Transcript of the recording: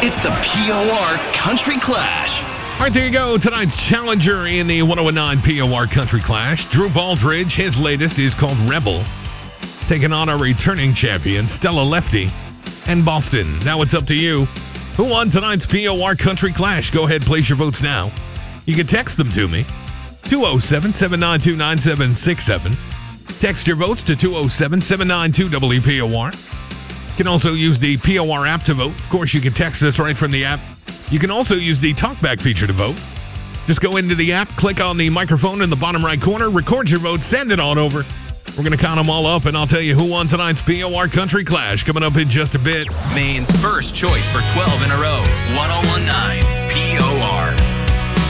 It's the POR Country Clash. All right, there you go. Tonight's challenger in the 1019 POR Country Clash. Drew Baldridge, his latest is called Rebel. Taking on our returning champion, Stella Lefty, and Boston. Now it's up to you. Who won tonight's POR Country Clash? Go ahead, place your votes now. You can text them to me, 207-792-9767. Text your votes to 207-792-WPOR. You can also use the POR app to vote. Of course, you can text us right from the app. You can also use the TalkBack feature to vote. Just go into the app, click on the microphone in the bottom right corner, record your vote, send it on over. We're going to count them all up, and I'll tell you who won tonight's POR Country Clash coming up in just a bit. Maine's first choice for 12 in a row. 1019 POR.